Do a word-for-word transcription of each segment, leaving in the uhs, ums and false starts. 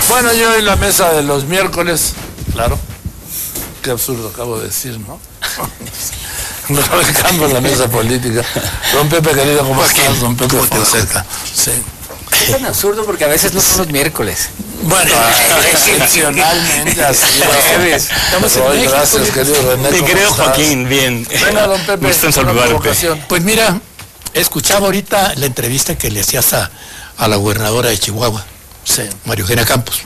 Bueno, yo en la mesa de los miércoles, claro, qué absurdo acabo de decir, ¿no? Arrancando la mesa política. Don Pepe, querido, ¿cómo estás? Don Pepe Fonseca. Sí. Es tan absurdo porque a veces no son los miércoles. Bueno, excepcionalmente así. Estamos en México. Gracias, querido René. Mi querido Joaquín, bien. Venga, don Pepe. Gusto en saludarte. Pues mira, escuchaba ahorita la entrevista que le hacías a, a la gobernadora de Chihuahua, Sí. María Eugenia Campos.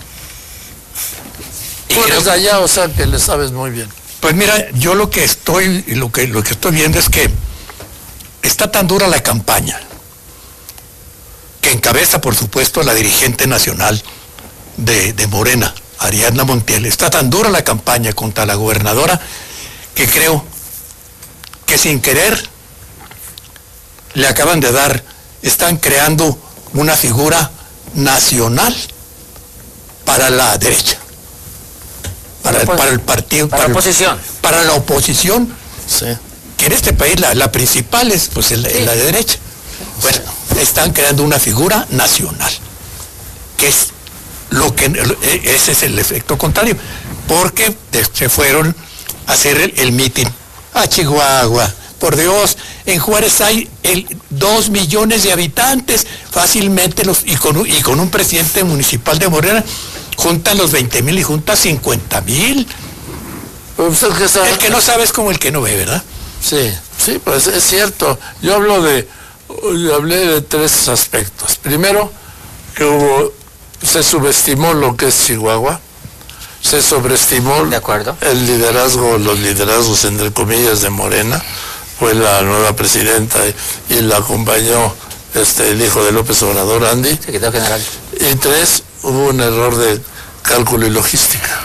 Y Tú eres creo- allá, o sea, que le sabes muy bien. Pues mira, yo lo que estoy, lo que, lo que estoy viendo es que está tan dura la campaña que encabeza, por supuesto, la dirigente nacional de, de Morena, Ariadna Montiel. Está tan dura la campaña contra la gobernadora que creo que sin querer le acaban de dar, están creando una figura nacional para la derecha, para el, para el partido, Para la el- oposición. para la oposición, Sí. que en este país la, la principal es pues en la, en la derecha. Bueno, están creando una figura nacional, que es lo que, ese es el efecto contrario, porque se fueron a hacer el, el mitin a Chihuahua. Por Dios, en Juárez hay el, dos millones de habitantes, fácilmente, los y con, un- y con un presidente municipal de Morena, juntan los veinte mil y junta cincuenta mil. Pues es que sabe- El que no sabe es como el que no ve, ¿verdad? Sí, sí, pues es cierto. Yo hablo de, yo hablé de tres aspectos. Primero, que hubo, se subestimó lo que es Chihuahua, se sobreestimó De acuerdo. el liderazgo, los liderazgos entre comillas de Morena. Fue la nueva presidenta y, y la acompañó este, el hijo de López Obrador, Andy. Secretario General. Y tres, hubo un error de cálculo y logística.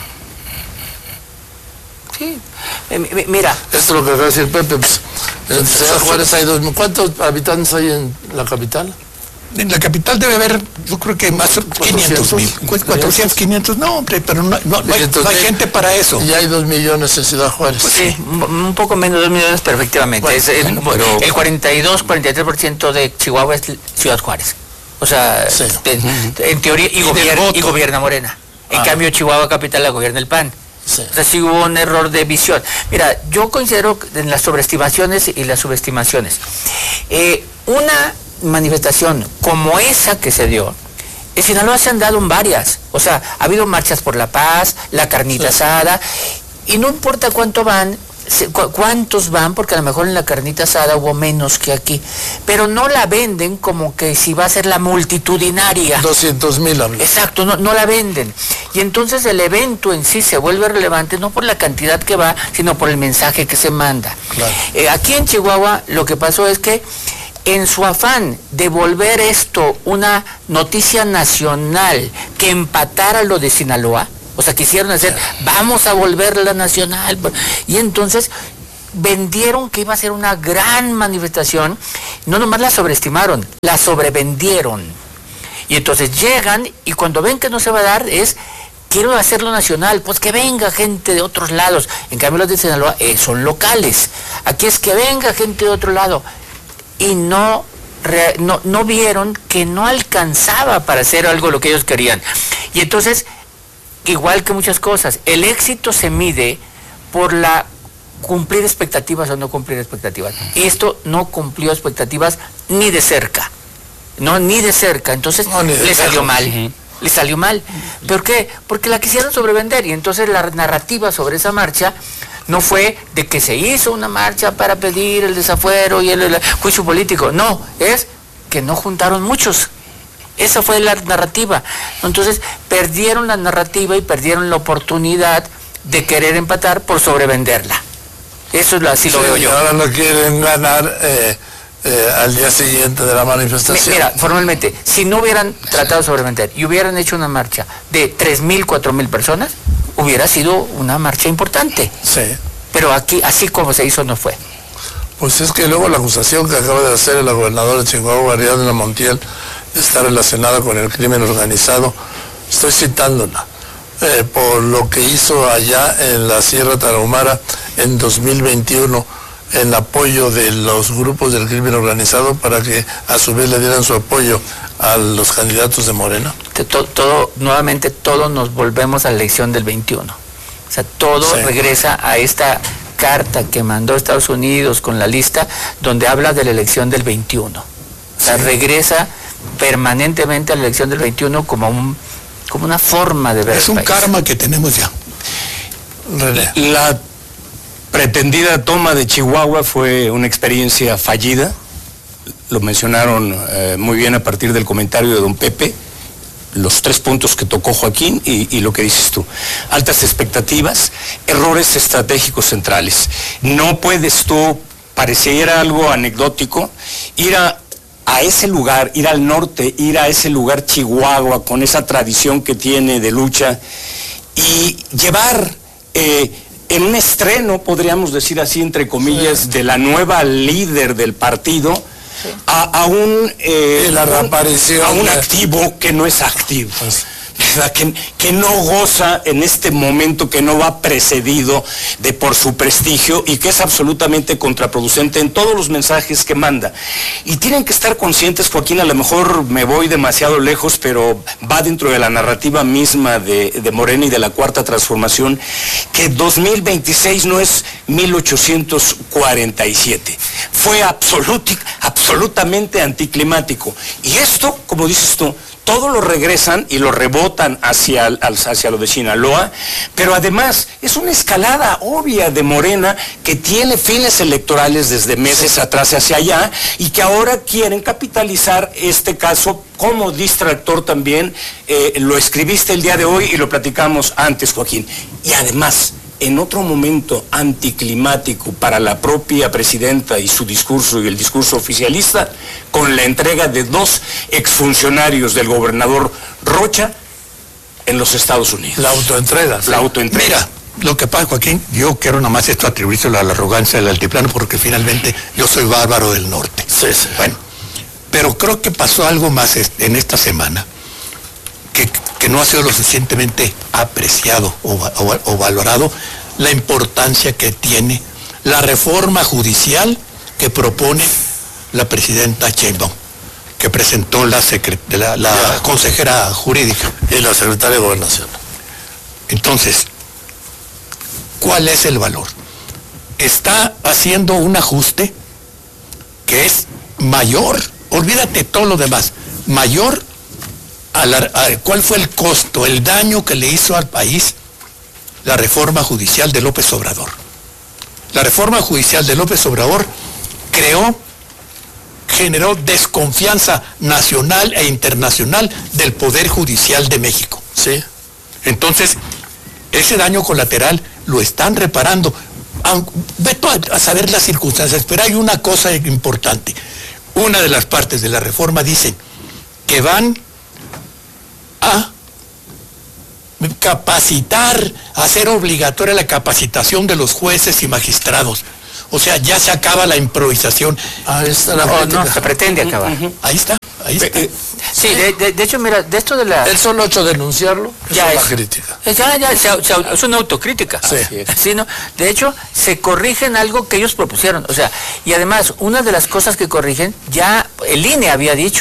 Sí. Eh, mi- Mira, Esto es lo que acaba de decir Pepe. Pues, en Ciudad Juárez hay dos. ¿Cuántos habitantes hay en la capital? En la capital debe haber, yo creo que más quinientos mil, cuatrocientos, quinientos, no, hombre, pero no, no, no hay, no hay gente para eso. Y hay dos millones en Ciudad Juárez. sí, un un poco menos de dos millones, pero efectivamente. Bueno, es, es- bueno, pero- el cuarenta y dos, cuarenta y tres por ciento de Chihuahua es Ciudad Juárez. O sea, Sí. en, en teoría, y, Y del gobierna, voto. y gobierna Morena. En Ah. cambio, Chihuahua capital la gobierna el P A N. Sí. O sea, sí hubo un error de visión. Mira, yo considero en las sobreestimaciones y las subestimaciones. Eh, una manifestación como esa que se dio, en Sinaloa se han dado en varias. O sea, ha habido marchas por la paz, la carnita Sí. asada, y no importa cuánto van, se- cu- cuántos van, porque a lo mejor en la carnita asada hubo menos que aquí, pero no la venden como que si va a ser la multitudinaria. doscientos mil hablé. Exacto, no, no la venden. Y entonces el evento en sí se vuelve relevante no por la cantidad que va, sino por el mensaje que se manda. Claro. Eh, aquí en Chihuahua lo que pasó es que en su afán de volver esto una noticia nacional que empatara lo de Sinaloa, o sea, quisieron hacer, vamos a volverla nacional, y entonces vendieron que iba a ser una gran manifestación, no nomás la sobreestimaron, la sobrevendieron. Y entonces llegan y cuando ven que no se va a dar es, quiero hacerlo nacional, pues que venga gente de otros lados. En cambio los de Sinaloa eh, son locales. Aquí es que venga gente de otro lado. Y no, re- no, no vieron que no alcanzaba para hacer algo lo que ellos querían. Y entonces, igual que muchas cosas, el éxito se mide por la cumplir expectativas o no cumplir expectativas. Y esto no cumplió expectativas ni de cerca. No, ni de cerca. Entonces No, ni de le salió lejos. mal. Le salió mal. ¿Por qué? Porque la quisieron sobrevender y entonces la narrativa sobre esa marcha no fue de que se hizo una marcha para pedir el desafuero y el, el juicio político. No, es que no juntaron muchos. Esa fue la narrativa. Entonces perdieron la narrativa y perdieron la oportunidad de querer empatar por sobrevenderla. Eso es lo, así lo Sí, veo y yo. ahora no quieren ganar eh, eh, al día siguiente de la Mi- manifestación. Mira, formalmente, si no hubieran tratado de sobrevender y hubieran hecho una marcha de tres mil, cuatro mil personas, hubiera sido una marcha importante. Sí. Pero aquí, así como se hizo, no fue. Pues es que luego la acusación que acaba de hacer la gobernadora de Chihuahua, Ariadna Montiel, está relacionada con el crimen organizado. Estoy citándola. Eh, por lo que hizo allá en la Sierra Tarahumara en dos mil veintiuno en apoyo de los grupos del crimen organizado para que a su vez le dieran su apoyo a los candidatos de Morena. todo, todo, nuevamente todos nos volvemos a la elección del veintiuno. O sea, todo sí. regresa a esta carta que mandó Estados Unidos con la lista donde habla de la elección del veintiuno. O sea, sí. regresa permanentemente a la elección del veintiuno como un como una forma de ver es el un país. Karma que tenemos ya. La pretendida toma de Chihuahua fue una experiencia fallida, lo mencionaron eh, muy bien a partir del comentario de don Pepe, los tres puntos que tocó Joaquín y, y lo que dices tú. Altas expectativas, errores estratégicos centrales. No puedes tú, pareciera algo anecdótico, ir a a ese lugar, ir al norte, ir a ese lugar Chihuahua, con esa tradición que tiene de lucha, y llevar eh, en un estreno, podríamos decir así, entre comillas, sí. de la nueva líder del partido, sí. a, a, un, eh, la reaparición a un activo que no es activo. Pues. Que, que no goza en este momento, que no va precedido de por su prestigio y que es absolutamente contraproducente en todos los mensajes que manda. Y tienen que estar conscientes, Joaquín, a lo mejor me voy demasiado lejos, pero va dentro de la narrativa misma de, de Morena y de la Cuarta Transformación, que dos mil veintiséis no es mil ochocientos cuarenta y siete. Fue absoluti, absolutamente anticlimático. Y esto, como dices tú, todo lo regresan y lo rebotan hacia, hacia lo de Sinaloa, pero además es una escalada obvia de Morena que tiene fines electorales desde meses atrás hacia allá y que ahora quieren capitalizar este caso como distractor también. Eh, lo escribiste el día de hoy y lo platicamos antes, Joaquín. Y además, en otro momento anticlimático para la propia presidenta y su discurso y el discurso oficialista, con la entrega de dos exfuncionarios del gobernador Rocha en los Estados Unidos. La autoentrega. ¿Sí? La autoentrega. Mira, lo que pasa, Joaquín, yo quiero nada más esto atribuírselo a la arrogancia del altiplano, porque finalmente yo soy bárbaro del norte. Sí, sí. Bueno, pero creo que pasó algo más en esta semana que, que no ha sido lo suficientemente apreciado o, o, o valorado, la importancia que tiene la reforma judicial que propone la presidenta Sheinbaum, que presentó la, la, la consejera jurídica y la secretaria de Gobernación. Entonces, ¿cuál es el valor? Está haciendo un ajuste que es mayor, olvídate todo lo demás, mayor a la, a, ¿cuál fue el costo, el daño que le hizo al país la reforma judicial de López Obrador? La reforma judicial de López Obrador creó, generó desconfianza nacional e internacional del Poder Judicial de México. Sí. Entonces, ese daño colateral lo están reparando. Vete a saber las circunstancias, pero hay una cosa importante. Una de las partes de la reforma dice que van a capacitar, hacer obligatoria la capacitación de los jueces y magistrados. O sea, ya se acaba la improvisación. Ahí está la no, no, se pretende acabar. Uh-huh. Ahí está, ahí está. Sí, de, de, de hecho, mira, de esto de la... El solo hecho de denunciarlo ya es una crítica. Ya, ya, se, se, es una autocrítica. Sí. Sí, ¿no? De hecho, se corrigen algo que ellos propusieron. O sea, y además, una de las cosas que corrigen, ya el I N E había dicho,